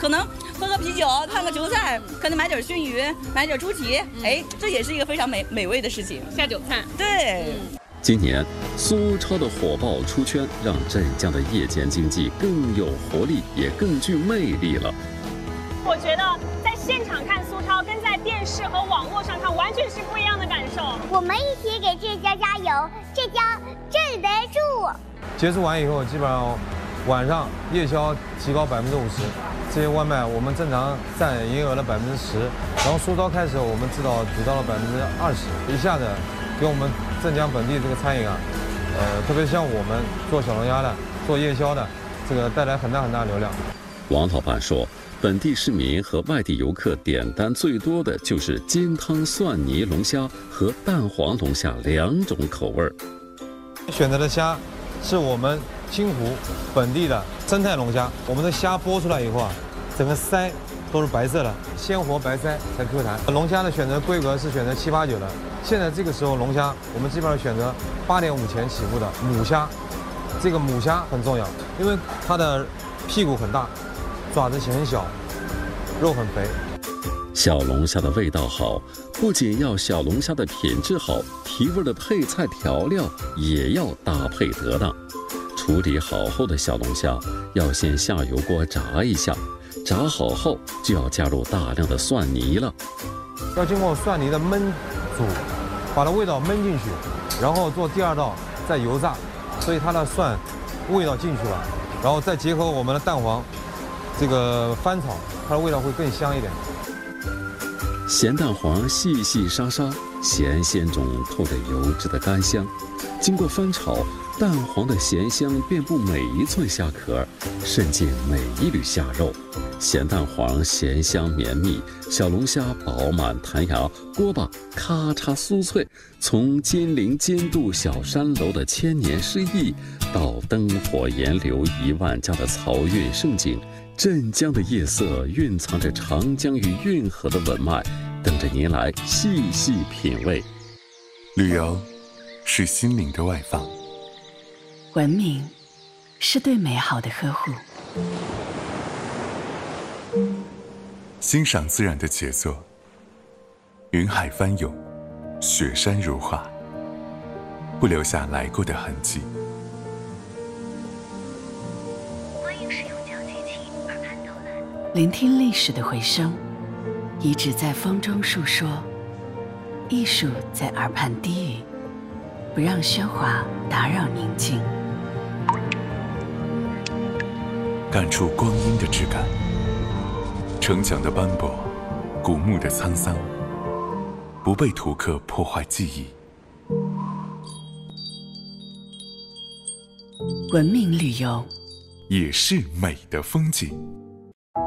可能喝个啤酒，看个球赛，可能买点熏鱼，买点猪蹄，哎，这也是一个非常美味的事情。 下酒菜。 对。 今年苏超的火爆出圈，让镇江的夜间经济更有活力，也更具魅力了。 我觉得在现场看苏超跟在电视和网络上看完全是不一样的感受。 我们一起给浙江加油，浙江镇得住。 结束完以后，基本上晚上夜宵提高50%，这些外卖我们正常占营业额的10%，然后苏超开始我们只到了20%，一下子给我们镇江本地这个餐饮啊，特别像我们做小龙虾的、做夜宵的，这个带来很大流量。 王老板说，本地市民和外地游客点单最多的就是金汤蒜泥龙虾和蛋黄龙虾2种口味。 选择的虾是我们金湖本地的生态龙虾，我们的虾剥出来以后啊，整个鳃都是白色的，鲜活白鳃才 Q 弹。龙虾的选择规格是选择7、8、9的，现在这个时候龙虾我们基本上选择8.5钱起步的母虾，这个母虾很重要，因为它的屁股很大，爪子很小，肉很肥。 小龙虾的味道好，不仅要小龙虾的品质好，提味的配菜调料也要搭配得当。处理好后的小龙虾要先下油锅炸一下，炸好后就要加入大量的蒜泥了， 要经过蒜泥的焖煮，把它味道焖进去，然后做第2道再油炸，所以它的蒜味道进去了，然后再结合我们的蛋黄，这个翻炒，它的味道会更香一点。 咸蛋黄细细沙沙，咸鲜中透着油脂的甘香，经过翻炒，蛋黄的咸香遍布每一寸虾壳，渗进每一缕虾肉。咸蛋黄咸香绵密，小龙虾饱满弹牙，锅巴咔嚓酥脆。从金陵尖渡小山楼的千年诗意，到灯火岩流1万家的漕运盛景，镇江的夜色蕴藏着长江与运河的文脉，等着您来细细品味。 旅游是心灵的外放， 文明是对美好的呵护， 欣赏自然的杰作，云海翻涌，雪山如画，不留下来过的痕迹。 欢迎使用讲解器耳畔导览。 聆听历史的回声，遗址在风中述说，艺术在耳畔低语，不让喧哗打扰宁静。 感触光阴的质感，城墙的斑驳，古墓的沧桑，不被图刻破坏记忆。 文明旅游也是美的风景。